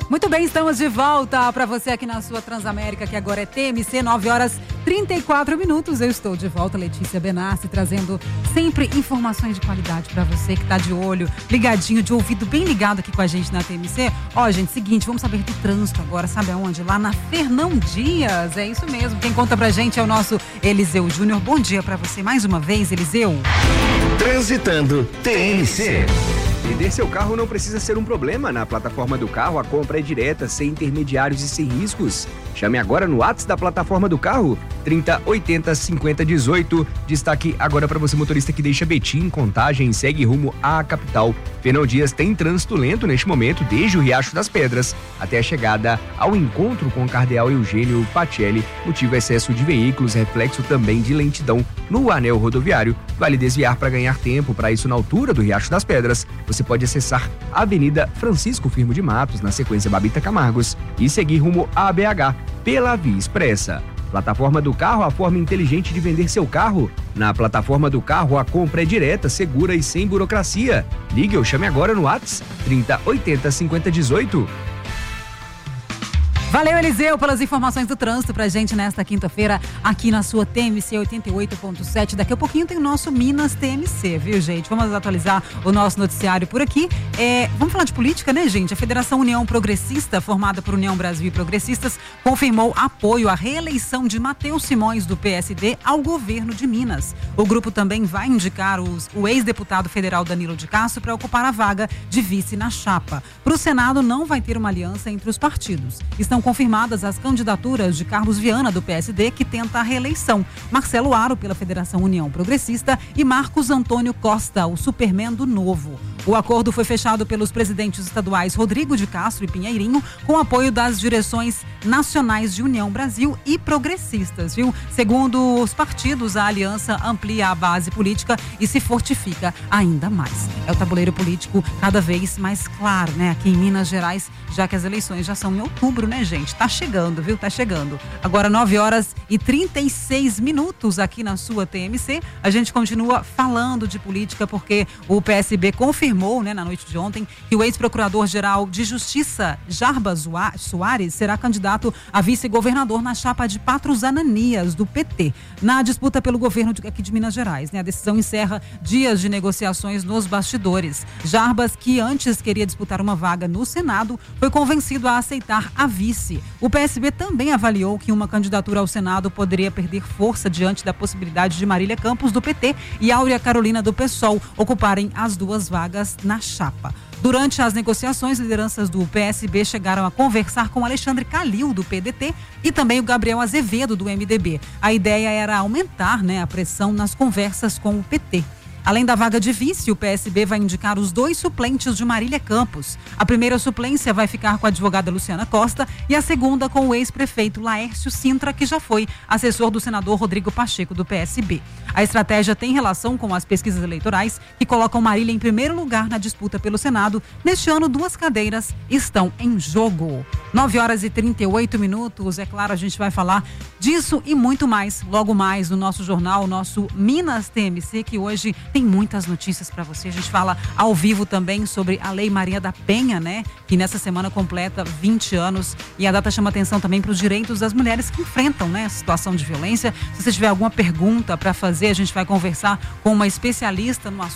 Muito bem, estamos de volta para você aqui na sua Transamérica, que agora é TMC, 9h34. Eu estou de volta, Letícia Benassi, trazendo sempre informações de qualidade para você que está de olho, ligadinho, de ouvido bem ligado aqui com a gente na TMC. Ó, gente, seguinte, vamos saber do trânsito agora, sabe aonde? Lá na Fernão Dias, é isso mesmo. Quem conta pra gente é o nosso Eliseu Júnior. Bom dia para você mais uma vez, Eliseu. Transitando TMC. Vender seu carro não precisa ser um problema. Na plataforma do carro, a compra é direta, sem intermediários e sem riscos. Chame agora no WhatsApp da plataforma do carro, 30 80 50 18. Destaque agora para você, motorista que deixa Betim, Contagem e segue rumo à capital. Fernão Dias tem trânsito lento neste momento, desde o Riacho das Pedras até a chegada ao encontro com o Cardeal Eugênio Pacelli. Motivo excesso de veículos, reflexo também de lentidão no anel rodoviário. Vale desviar para ganhar tempo. Para isso, na altura do Riacho das Pedras, você pode acessar a Avenida Francisco Firmo de Matos, na sequência Babita Camargos, e seguir rumo à BH pela Via Expressa. Plataforma do carro, a forma inteligente de vender seu carro. Na plataforma do carro, a compra é direta, segura e sem burocracia. Ligue ou chame agora no WhatsApp 30 80 50 18. Valeu, Eliseu, pelas informações do trânsito pra gente nesta quinta-feira aqui na sua TMC 88.7. Daqui a pouquinho tem o nosso Minas TMC, viu, gente? Vamos atualizar o nosso noticiário por aqui. Vamos falar de política, né, gente? A Federação União Progressista, formada por União Brasil e Progressistas, confirmou apoio à reeleição de Matheus Simões, do PSD, ao governo de Minas. O grupo também vai indicar o ex-deputado federal Danilo de Castro para ocupar a vaga de vice na chapa. Para o Senado, não vai ter uma aliança entre os partidos. Estão confirmadas as candidaturas de Carlos Viana, do PSD, que tenta a reeleição, Marcelo Aro, pela Federação União Progressista, e Marcos Antônio Costa, o Superman do Novo. O acordo foi fechado pelos presidentes estaduais Rodrigo de Castro e Pinheirinho, com apoio das direções nacionais de União Brasil e Progressistas, viu? Segundo os partidos, a aliança amplia a base política e se fortifica ainda mais. É o tabuleiro político cada vez mais claro, né? Aqui em Minas Gerais, já que as eleições já são em outubro, né, gente? Tá chegando, viu? Tá chegando. Agora 9h36 aqui na sua TMC. A gente continua falando de política porque o PSB confirmou, né, na noite de ontem, que o ex-procurador-geral de Justiça, Jarbas Soares, será candidato a vice-governador na chapa de Patrus Ananias, do PT, na disputa pelo governo aqui de Minas Gerais, né? A decisão encerra dias de negociações nos bastidores. Jarbas, que antes queria disputar uma vaga no Senado, foi convencido a aceitar a vice. O PSB também avaliou que uma candidatura ao Senado poderia perder força diante da possibilidade de Marília Campos, do PT, e Áurea Carolina, do PSOL, ocuparem as duas vagas na chapa. Durante as negociações, lideranças do PSB chegaram a conversar com Alexandre Calil, do PDT, e também o Gabriel Azevedo, do MDB. A ideia era aumentar, né, a pressão nas conversas com o PT. Além da vaga de vice, o PSB vai indicar os 2 suplentes de Marília Campos. A primeira suplência vai ficar com a advogada Luciana Costa e a segunda com o ex-prefeito Laércio Sintra, que já foi assessor do senador Rodrigo Pacheco, do PSB. A estratégia tem relação com as pesquisas eleitorais que colocam Marília em primeiro lugar na disputa pelo Senado. Neste ano, 2 cadeiras estão em jogo. 9h38. É claro, a gente vai falar disso e muito mais, logo mais no nosso jornal, nosso Minas TMC, que hoje tem muitas notícias para você. A gente fala ao vivo também sobre a Lei Maria da Penha, né? Que nessa semana completa 20 anos. E a data chama atenção também para os direitos das mulheres que enfrentam, né, a situação de violência. Se você tiver alguma pergunta para fazer, a gente vai conversar com uma especialista no assunto.